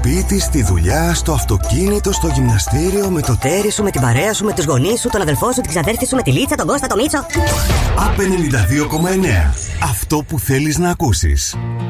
σπίτι, στη δουλειά, στο αυτοκίνητο, στο γυμναστήριο, με το τέρι σου, με την παρέα σου, με τους γονείς σου, τον αδελφό σου, την ξαδέρφη σου, με τη Λίτσα, τον Κώστα, τον Μίτσο. ΑΠ 92,9. Αυτό που θέλεις να ακούσεις.